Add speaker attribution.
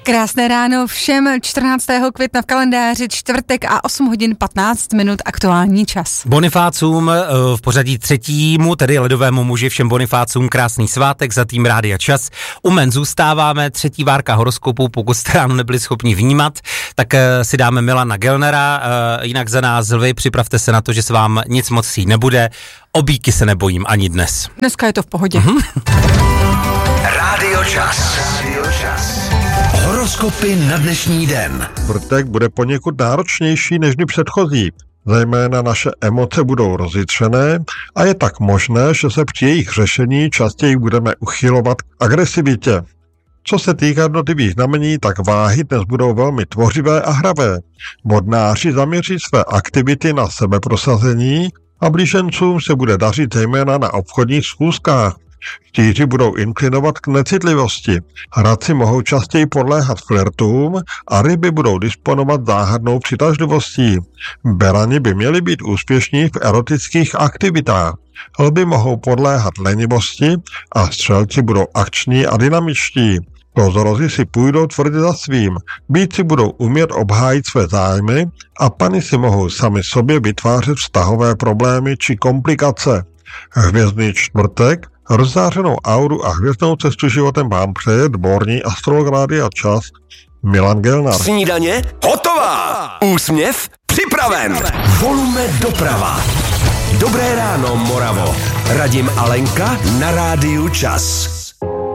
Speaker 1: Krásné ráno všem, 14. května v kalendáři, čtvrtek a 8 hodin 15 minut aktuální čas.
Speaker 2: Bonifácům v pořadí třetímu, tedy ledovému muži, všem bonifácům krásný svátek za tým Rádia Čas. U men zůstáváme, třetí várka horoskopu, pokud jste ráno nebyli schopni vnímat, tak si dáme Milana Gelnera, jinak za nás lvy, připravte se na to, že se vám nic moc sít nebude, obíky se nebojím ani dnes.
Speaker 1: Dneska je to v pohodě.
Speaker 3: Rádio Čas. Horoskopy na dnešní den.
Speaker 4: Čtvrtek bude poněkud náročnější než dny předchozí. Zejména naše emoce budou rozjitřené a je tak možné, že se při jejich řešení častěji budeme uchylovat k agresivitě. Co se týká jednotlivých znamení, tak váhy dnes budou velmi tvořivé a hravé. Vodnáři zaměří své aktivity na sebeprosazení a blížencům se bude dařit zejména na obchodních schůzkách. Štíři budou inklinovat k necitlivosti, hradci mohou častěji podléhat flirtům a ryby budou disponovat záhadnou přitažlivostí. Berani by měli být úspěšní v erotických aktivitách. Lvi mohou podléhat lenivosti a střelci budou akční a dynamičtí. Kozorozi si půjdou tvrdě za svým, býci budou umět obhájit své zájmy a pany si mohou sami sobě vytvářet vztahové problémy či komplikace. Hvězdný čtvrtek, rozzářenou auru a hvězdnou cestu životem vám přeje dvorní astrolog Rádia Čas Milan Gelnar.
Speaker 3: Snídaně hotová! Úsměv připraven! Volume doprava. Dobré ráno, Moravo. Radim a Lenka na Rádiu Čas.